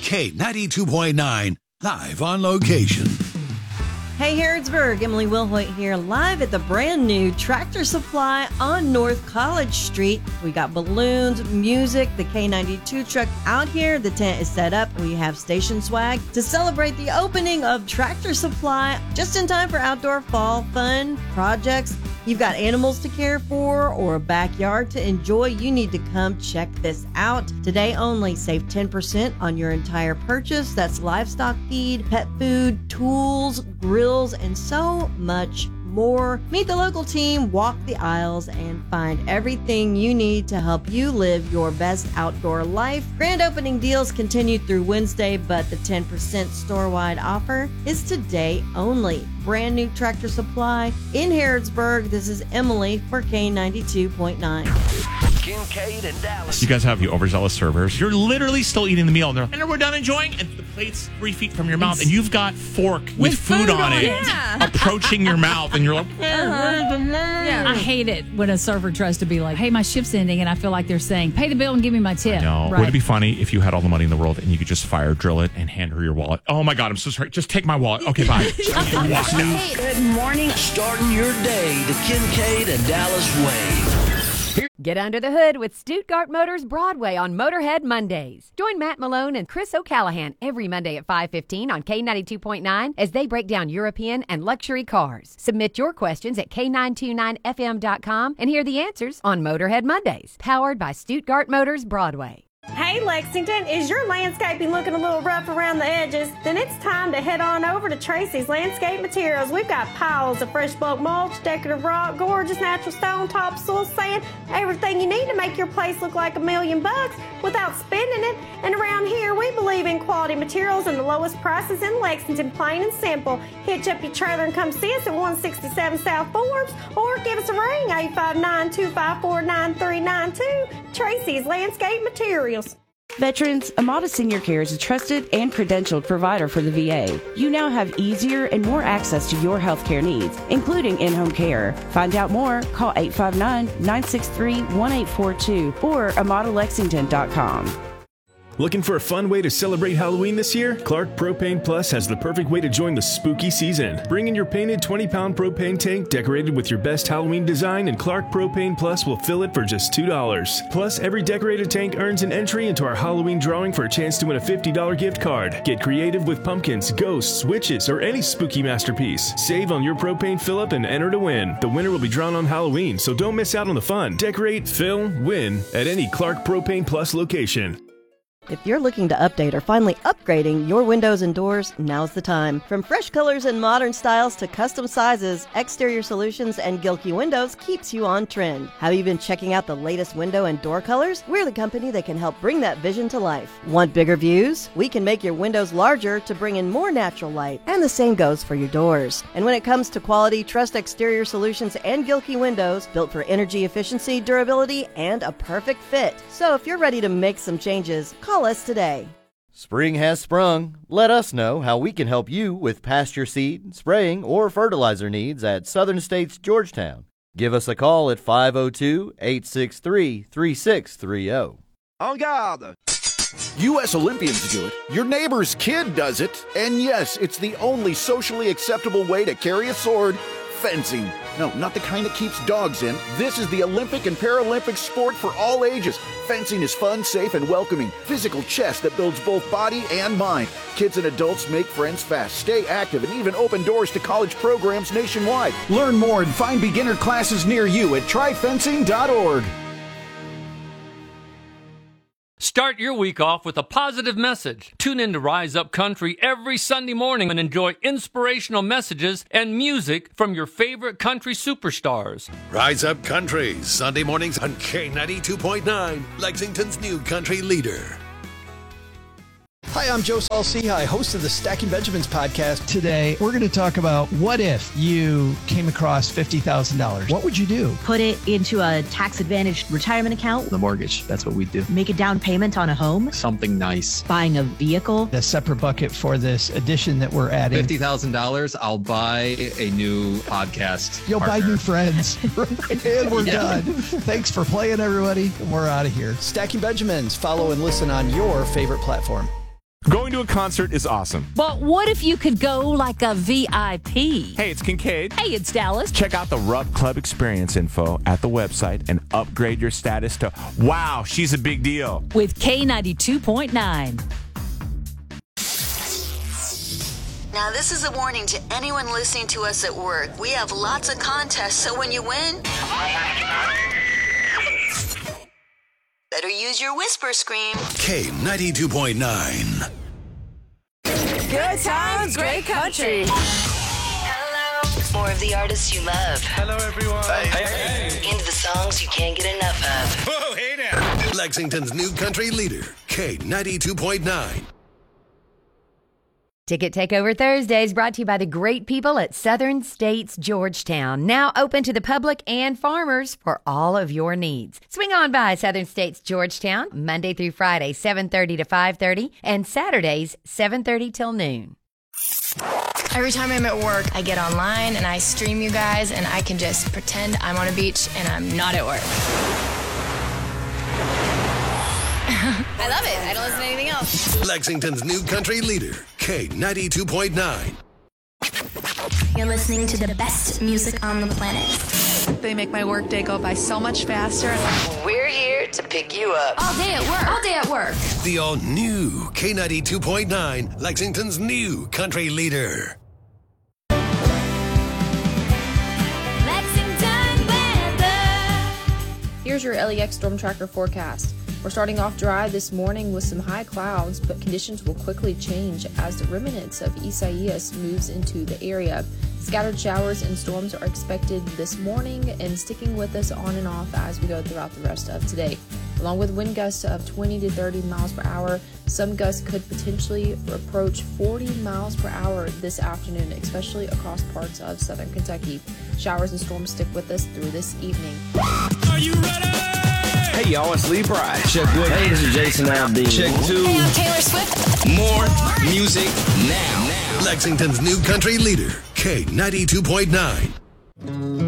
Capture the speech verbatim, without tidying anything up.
K ninety-two point nine, live on location. Hey, Harrodsburg, Emily Wilhoit here, live at the brand new Tractor Supply on North College Street. We got balloons, music, the K ninety-two truck out here. The tent is set up. We have station swag to celebrate the opening of Tractor Supply just in time for outdoor fall fun projects. You've got animals to care for or a backyard to enjoy. You need to come check this out. Today only, save ten percent on your entire purchase. That's livestock feed, pet food, tools, grills, and so much more. Meet the local team, walk the aisles, and find everything you need to help you live your best outdoor life. Grand opening deals continue through Wednesday, but the ten percent store-wide offer is today only. Brand new Tractor Supply in Harrodsburg. This is Emily for K ninety-two point nine. Kincaid and Dallas. You guys have you overzealous servers. You're literally still eating the meal, and they're like, and we're done enjoying, and the plate's three feet from your mouth, and you've got fork with, with food, food on, on it, it. Yeah. approaching your mouth, and you're like, uh-huh. Yeah, I hate it when a server tries to be like, hey, my shift's ending, and I feel like they're saying, pay the bill and give me my tip. no. Right. Would it be funny if you had all the money in the world and you could just fire drill it and hand her your wallet? Oh my God, I'm so sorry. Just take my wallet. Okay, bye. Walk now. Good morning. Starting your day the Kincaid and Dallas way. Get under the hood with Stuttgart Motors Broadway on Motorhead Mondays. Join Matt Malone and Chris O'Callahan every Monday at five fifteen on K ninety-two point nine as they break down European and luxury cars. Submit your questions at K nine two nine F M dot com and hear the answers on Motorhead Mondays, powered by Stuttgart Motors Broadway. Hey Lexington, is your landscaping looking a little rough around the edges? Then it's time to head on over to Tracy's Landscape Materials. We've got piles of fresh bulk mulch, decorative rock, gorgeous natural stone, topsoil, sand, everything you need to make your place look like a million bucks without spending it. And around here, we believe in quality materials and the lowest prices in Lexington, plain and simple. Hitch up your trailer and come see us at one sixty-seven South Forbes, or give us a ring, eight five nine, two five four, nine three nine two. Tracy's Landscape Materials. Veterans, Amada Senior Care is a trusted and credentialed provider for the V A. You now have easier and more access to your healthcare needs, including in-home care. Find out more, call eight five nine, nine six three, one eight four two or amada lexington dot com. Looking for a fun way to celebrate Halloween this year? Clark Propane Plus has the perfect way to join the spooky season. Bring in your painted twenty pound propane tank decorated with your best Halloween design, and Clark Propane Plus will fill it for just two dollars. Plus, every decorated tank earns an entry into our Halloween drawing for a chance to win a fifty dollars gift card. Get creative with pumpkins, ghosts, witches, or any spooky masterpiece. Save on your propane fill-up and enter to win. The winner will be drawn on Halloween, so don't miss out on the fun. Decorate, fill, win at any Clark Propane Plus location. If you're looking to update or finally upgrading your windows and doors, now's the time. From fresh colors and modern styles to custom sizes, Exterior Solutions and Gilkey Windows keeps you on trend. Have you been checking out the latest window and door colors? We're the company that can help bring that vision to life. Want bigger views? We can make your windows larger to bring in more natural light, and the same goes for your doors. And when it comes to quality, trust Exterior Solutions and Gilkey Windows, built for energy efficiency, durability, and a perfect fit. So if you're ready to make some changes, call us today. Spring has sprung. Let us know how we can help you with pasture seed, spraying, or fertilizer needs at Southern States Georgetown. Give us a call at five oh two, eight six three, three six three oh. En garde! U S Olympians do it, your neighbor's kid does it, and yes, it's the only socially acceptable way to carry a sword: fencing. No, not the kind that keeps dogs in. This is the Olympic and Paralympic sport for all ages. Fencing is fun, safe, and welcoming. Physical chess that builds both body and mind. Kids and adults make friends fast, stay active, and even open doors to college programs nationwide. Learn more and find beginner classes near you at try fencing dot org. Start your week off with a positive message. Tune in to Rise Up Country every Sunday morning and enjoy inspirational messages and music from your favorite country superstars. Rise Up Country, Sunday mornings on K ninety-two point nine, Lexington's new country leader. Hi, I'm Joe Saul-Sehy, host of the Stacking Benjamins podcast. Today, we're going to talk about what if you came across fifty thousand dollars. What would you do? Put it into a tax-advantaged retirement account. The mortgage, that's what we do. Make a down payment on a home. Something nice. Buying a vehicle. A separate bucket for this addition that we're adding. fifty thousand dollars, I'll buy a new podcast You'll partner. buy new friends. And we're yeah. done. Thanks for playing, everybody. We're out of here. Stacking Benjamins. Follow and listen on your favorite platform. Going going to a concert is awesome. But what if you could go like a V I P? Hey, it's Kincaid. Hey, it's Dallas. Check out the Rupp Club experience info at the website and upgrade your status to, wow, she's a big deal. With K ninety-two point nine. Now, this is a warning to anyone listening to us at work. We have lots of contests, so when you win, better use your whisper scream. K ninety-two point nine. Good times, great country. Hello. More of the artists you love. Hello, everyone. Hey, hey. Into the songs you can't get enough of. Whoa, hey now. Lexington's new country leader, K ninety-two point nine. Ticket Takeover Thursdays brought to you by the great people at Southern States Georgetown. Now open to the public and farmers for all of your needs. Swing on by Southern States Georgetown, Monday through Friday, seven thirty to five thirty, and Saturdays, seven thirty till noon. Every time I'm at work, I get online and I stream you guys, and I can just pretend I'm on a beach and I'm not at work. I love it. I don't listen to anything else. Lexington's new country leader, K ninety-two point nine. You're listening to the best music on the planet. They make my workday go by so much faster. We're here to pick you up. All day at work. All day at work. The all-new K ninety-two point nine, Lexington's new country leader. Lexington weather. Here's your L E X Storm Tracker forecast. We're starting off dry this morning with some high clouds, but conditions will quickly change as the remnants of Isaias moves into the area. Scattered showers and storms are expected this morning and sticking with us on and off as we go throughout the rest of today. Along with wind gusts of twenty to thirty miles per hour, some gusts could potentially approach forty miles per hour this afternoon, especially across parts of southern Kentucky. Showers and storms stick with us through this evening. Are you ready? Hey y'all, it's Lee Bryce. Check one. Hey, this is Jason Aldean. Check two. Hey, I'm Taylor Swift. More music now. Lexington's new country leader, K ninety-two point nine.